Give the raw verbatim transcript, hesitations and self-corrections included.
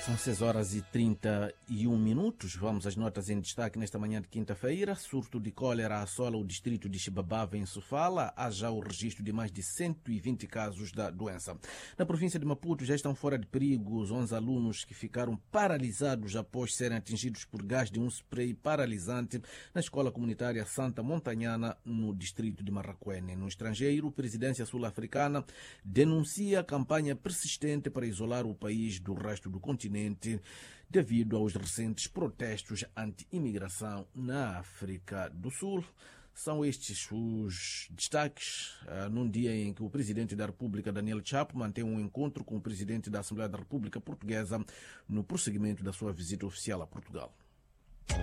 São seis horas e trinta e um minutos. Vamos às notas em destaque nesta manhã de quinta-feira. Surto de cólera assola o distrito de Xibabava, em Sofala. Há já o registro de mais de cento e vinte casos da doença. Na província de Maputo já estão fora de perigo os onze alunos que ficaram paralisados após serem atingidos por gás de um spray paralisante na escola comunitária Santa Montanhana, no distrito de Marraquene. No estrangeiro, a presidência sul-africana denuncia a campanha persistente para isolar o país do resto do continente devido aos recentes protestos anti-imigração na África do Sul. São estes os destaques uh, num dia em que o presidente da República, Daniel Chapo, mantém um encontro com o presidente da Assembleia da República Portuguesa no prosseguimento da sua visita oficial a Portugal.